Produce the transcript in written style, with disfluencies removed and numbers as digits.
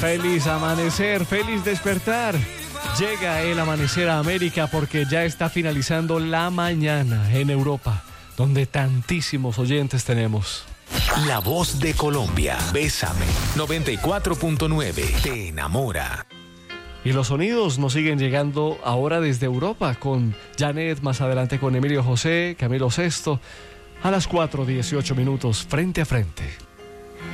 Feliz amanecer, feliz despertar. Llega el amanecer a América porque ya está finalizando la mañana en Europa, donde tantísimos oyentes tenemos. La voz de Colombia, Bésame, 94.9, te enamora. Y los sonidos nos siguen llegando ahora desde Europa, con Janet, más adelante con Emilio José, Camilo Sesto, a las 4:18 minutos, frente a frente.